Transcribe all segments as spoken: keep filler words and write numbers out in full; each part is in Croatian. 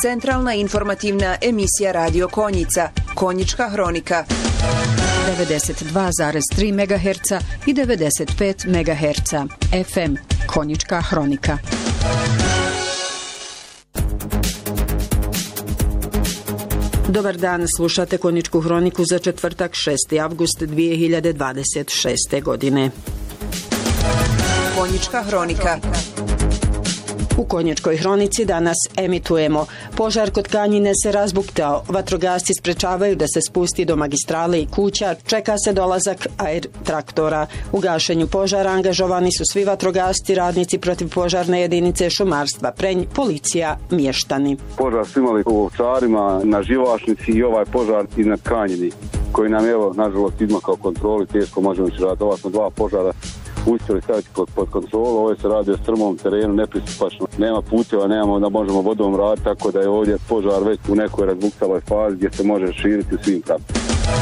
Centralna informativna emisija Radio Konjica, Konjička hronika. devedeset dva zarez tri megaherca i devedeset pet megaherca. F M, Konjička hronika. Dobar dan, slušate Konjičku hroniku za četvrtak šesti avgust dvije hiljade dvadeset šeste. godine. Konjička hronika. U Konjičkoj hronici danas emitujemo. Požar kod Kanjine se razbuktao. Vatrogasci sprečavaju da se spusti do magistrale i kuća. Čeka se dolazak air traktora. U gašenju požara angažovani su svi vatrogasci, radnici protivpožarne jedinice šumarstva, Prenj, policija, mještani. Požar su imali u Ovčarima, na Živašnici i ovaj požar i na Kanjini, koji nam evo, nažalost, izmakao kontroli, teško možemo će raditi. Ova smo dva požara uspjeli staviti pod, pod kontrolu. Ovo se radi o strmom terenu, nepristupačno. Nema puteva, nemamo da možemo vodom raditi, tako da je ovdje požar već u nekoj razbuktaloj fazi gdje se može širiti u svim pravcima.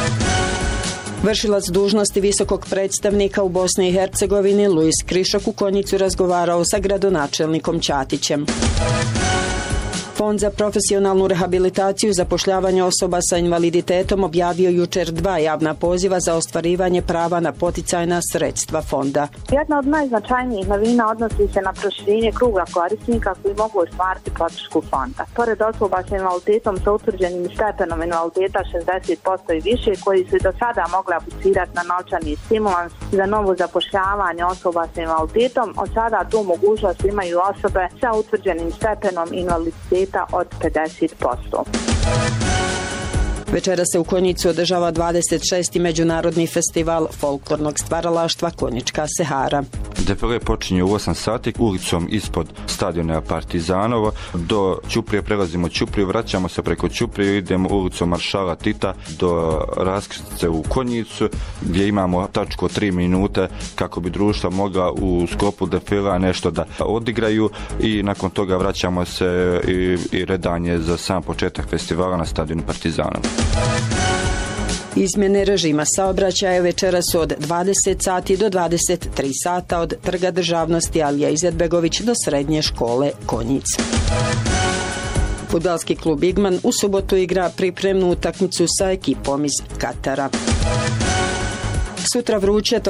Vršilac dužnosti visokog predstavnika u Bosni i Hercegovini Luis Krišok u Konjicu razgovarao sa gradonačelnikom Ćatićem. Fond za profesionalnu rehabilitaciju i zapošljavanje osoba sa invaliditetom objavio jučer dva javna poziva za ostvarivanje prava na poticajna sredstva fonda. Jedna od najznačajnijih novina odnosi se na proširenje kruga korisnika koji mogu ostvariti podršku fonda. Pored osoba sa invaliditetom sa utvrđenim stepenom invaliditeta šezdeset posto i više, koji su do sada mogli aplicirati na novčani stimulans za novo zapošljavanje osoba sa invaliditetom, od sada tu mogućnost imaju osobe sa utvrđenim stepenom invaliditeta od pedeset posto. Večera se u Konjicu održava dvadeset šesti međunarodni festival folklornog stvaralaštva Konjička Sehara. Defile počinje u osam sati ulicom ispod stadiona Partizanova. Do Ćuprije prelazimo Ćupriju, vraćamo se preko Ćuprije, idemo ulicom Maršala Tita do raskrsnice u Konjicu, gdje imamo tačku tri minute kako bi društva mogla u sklopu defila nešto da odigraju i nakon toga vraćamo se i, i redanje za sam početak festivala na stadionu Partizanova. Izmjene režima saobraćaja večera su od dvadeset sati do dvadeset tri sata od Trga državnosti Alija Izetbegović do Srednje škole Konjic. Fudbalski klub Igman u subotu igra pripremnu utakmicu sa ekipom iz Katara. Sutra vruće